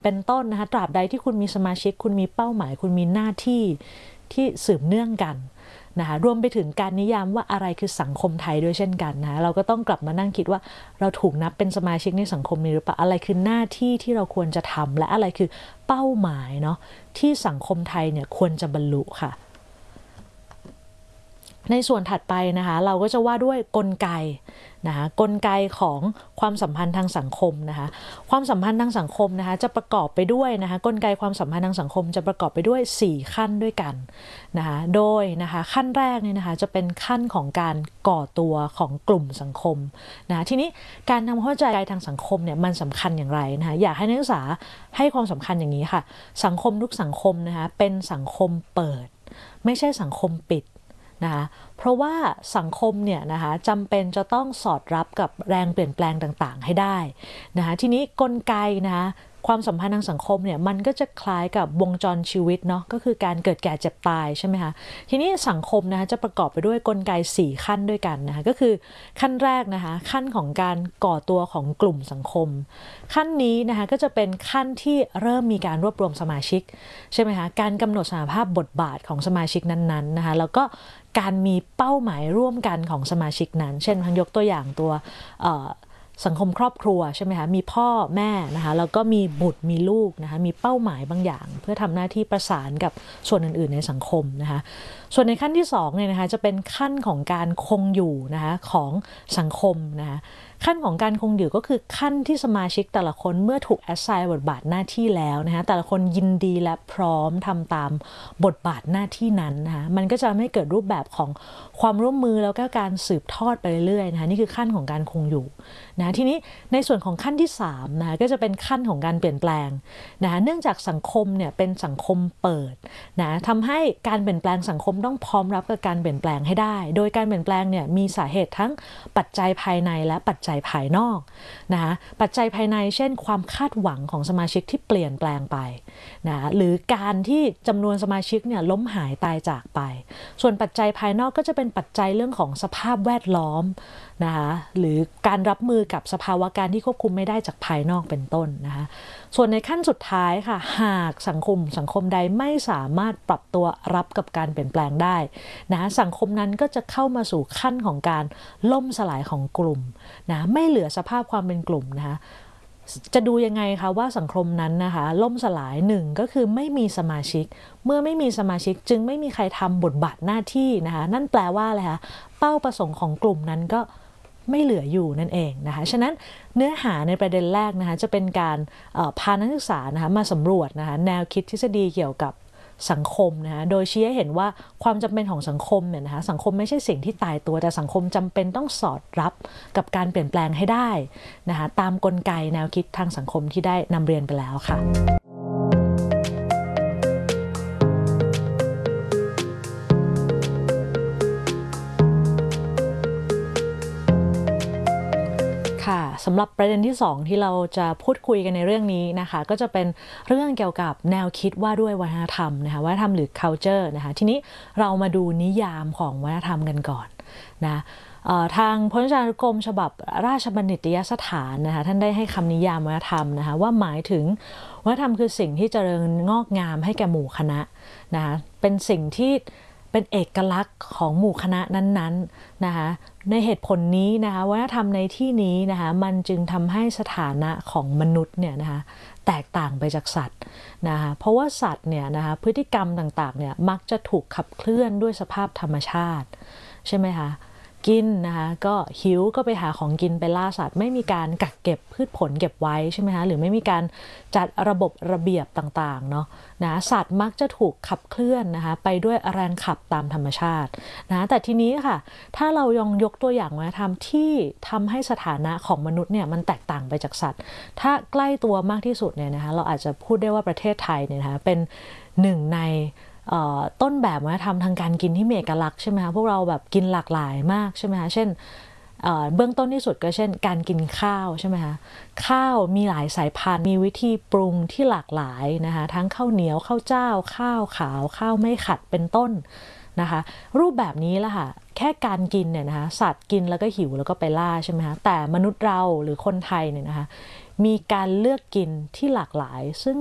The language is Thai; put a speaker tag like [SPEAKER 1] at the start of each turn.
[SPEAKER 1] เป็นต้นนะคะตราบใดที่คุณมีสมาชิกคุณมีเป้าหมายคุณมีหน้าที่ที่สืบเนื่องกันนะคะรวมไปถึงการนิยามว่าอะไรคือสังคมไทยด้วยเช่นกันนะเราก็ต้องกลับมานั่งคิดว่าเราถูกนับเป็นสมาชิกในสังคมนี้หรือเปล่าอะไรคือหน้าที่ที่เราควรจะทำและอะไรคือเป้าหมายเนาะที่สังคมไทยเนี่ยควรจะบรรลุค่ะในส่วนถัดไปนะคะเราก็จะว่าด้วยกลไกนะคะกลไกของความสัมพันธ์ทางสังคมนะคะความสัมพันธ์ทางสังคมนะคะจะประกอบไปด้วยนะคะกลไกความสัมพันธ์ทางสังคมจะประกอบไปด้วย4ขั้นด้วยกันนะคะโดยนะคะขั้นแรกเนี่ยนะคะจะเป็นขั้นของการก่อตัวของกลุ่มสังคมนะทีนี้การทำเข้าใจทางสังคมเนี่ยมันสำคัญอย่างไรนะคะอยากให้นักศึกษาให้ความสำคัญอย่างนี้ค่ะสังคมทุกสังคมนะคะเป็นสังคมเปิดไม่ใช่สังคมปิดนะคะเพราะว่าสังคมเนี่ยนะคะจำเป็นจะต้องสอดรับกับแรงเปลี่ยนแปลงต่างๆให้ได้นะคะทีนี้กลไกนะคะความสัมพันธ์ทางสังคมเนี่ยมันก็จะคล้ายกับวงจรชีวิตเนาะก็คือการเกิดแก่เจ็บตายใช่ไหมคะทีนี้สังคมนะคะจะประกอบไปด้วยกลไก4ขั้นด้วยกันนะคะก็คือขั้นแรกนะคะขั้นของการก่อตัวของกลุ่มสังคมขั้นนี้นะคะก็จะเป็นขั้นที่เริ่มมีการรวบรวมสมาชิกใช่ไหมคะการกำหนดสถานภาพบทบาทของสมาชิกนั้นๆนะคะแล้วก็การมีเป้าหมายร่วมกันของสมาชิกนั้นเช่นพังยกตัวอย่างตัวสังคมครอบครัวใช่ไหมคะมีพ่อแม่นะคะแล้วก็มีบุตรมีลูกนะคะมีเป้าหมายบางอย่างเพื่อทำหน้าที่ประสานกับส่วนอื่นๆในสังคมนะคะส่วนในขั้นที่2เนี่ยนะคะจะเป็นขั้นของการคงอยู่นะคะของสังคมนะคะขั้นของการคงอยู่ก็คือขั้นที่สมาชิกแต่ละคนเมื่อถูกแอสไซน์บทบาทหน้าที่แล้วนะคะแต่ละคนยินดีและพร้อมทำตามบทบาทหน้าที่นั้นนะคะมันก็จะไม่เกิดรูปแบบของความร่วมมือแล้วก็การสืบทอดไปเรื่อยๆนะคะนี่คือขั้นของการคงอยู่นะทีนี้ในส่วนของขั้นที่3นะคะก็จะเป็นขั้นของการเปลี่ยนแปลงนะเนื่องจากสังคมเนี่ยเป็นสังคมเปิดนะทำให้การเปลี่ยนแปลงสังคมต้องพร้อมรับกับการเปลี่ยนแปลงให้ได้โดยการเปลี่ยนแปลงเนี่ยมีสาเหตุทั้งปัจจัยภายในและปัจจัยภายนอกนะคะปัจจัยภายในเช่นความคาดหวังของสมาชิกที่เปลี่ยนแปลงไปนะหรือการที่จำนวนสมาชิกเนี่ยล้มหายตายจากไปส่วนปัจจัยภายนอกก็จะเป็นปัจจัยเรื่องของสภาพแวดล้อมนะคะหรือการรับมือกับสภาวะการที่ควบคุมไม่ได้จากภายนอกเป็นต้นนะคะส่วนในขั้นสุดท้ายค่ะหากสังคมใดไม่สามารถปรับตัวรับกับการเปลี่ยนแปลงได้นะสังคมนั้นก็จะเข้ามาสู่ขั้นของการล่มสลายของกลุ่มนะไม่เหลือสภาพความเป็นกลุ่มนะคะจะดูยังไงคะว่าสังคมนั้นนะคะล่มสลายหนึ่งก็คือไม่มีสมาชิกเมื่อไม่มีสมาชิกจึงไม่มีใครทำบทบาทหน้าที่นะคะนั่นแปลว่าอะไรคะเป้าประสงค์ของกลุ่มนั้นก็ไม่เหลืออยู่นั่นเองนะคะฉะนั้นเนื้อหาในประเด็นแรกนะคะจะเป็นการพานักศึกษานะคะมาสำรวจนะคะแนวคิดทฤษฎีเกี่ยวกับสังคมนะคะโดยชี้ให้เห็นว่าความจำเป็นของสังคมเนี่ยนะคะสังคมไม่ใช่สิ่งที่ตายตัวแต่สังคมจำเป็นต้องสอดรับกับการเปลี่ยนแปลงให้ได้นะคะตามกลไกแนวคิดทางสังคมที่ได้นำเรียนไปแล้วค่ะค่ะสำหรับประเด็นที่2ที่เราจะพูดคุยกันในเรื่องนี้นะคะก็จะเป็นเรื่องเกี่ยวกับแนวคิดว่าด้วยวัฒนธรรมนะคะวัฒนธรรมหรือ culture นะคะทีนี้เรามาดูนิยามของวัฒนธรรมกันก่อนนะทางพจนานุกรมฉบับราชบัณฑิตยสถานนะคะท่านได้ให้คำนิยามวัฒนธรรมนะคะว่าหมายถึงวัฒนธรรมคือสิ่งที่เจริญงอกงามให้แก่หมู่คณะนะคะเป็นสิ่งที่เป็นเอกลักษณ์ของหมู่คณะนั้นๆนะคะในเหตุผลนี้นะคะวัฒนธรรมในที่นี้นะคะมันจึงทำให้สถานะของมนุษย์เนี่ยนะคะแตกต่างไปจากสัตว์นะคะเพราะว่าสัตว์เนี่ยนะคะพฤติกรรมต่างๆเนี่ยมักจะถูกขับเคลื่อนด้วยสภาพธรรมชาติใช่ไหมคะกินนะคะก็หิวก็ไปหาของกินไปล่าสัตว์ไม่มีการกักเก็บพืชผลเก็บไว้ใช่ไหมคะหรือไม่มีการจัดระบบระเบียบต่างๆเนาะนะสัตว์มักจะถูกขับเคลื่อนนะคะไปด้วยแรงขับตามธรรมชาตินะแต่ทีนี้ค่ะถ้าเรายกตัวอย่างวัฒนธรรมที่ทำให้สถานะของมนุษย์เนี่ยมันแตกต่างไปจากสัตว์ถ้าใกล้ตัวมากที่สุดเนี่ยนะคะเราอาจจะพูดได้ว่าประเทศไทยเนี่ยนะคะเป็นหนึ่งในต้นแบบวัฒนธรรมทางการกินที่มีเอกลักษณ์ใช่ไหมคะพวกเราแบบกินหลากหลายมากใช่ไหมคะเช่นเบื้องต้นที่สุดก็เช่นการกินข้าวใช่ไหมคะข้าวมีหลายสายพันธุ์มีวิธีปรุงที่หลากหลายนะคะทั้งข้าวเหนียวข้าวเจ้าข้าวขาวข้าวไม่ขัดเป็นต้นนะคะรูปแบบนี้แหละค่ะแค่การกินเนี่ยนะคะสัตว์กินแล้วก็หิวแล้วก็ไปล่าใช่ไหมคะแต่มนุษย์เราหรือคนไทยเนี่ยนะคะมีการเลือกกินที่หลากหลายซึ่ง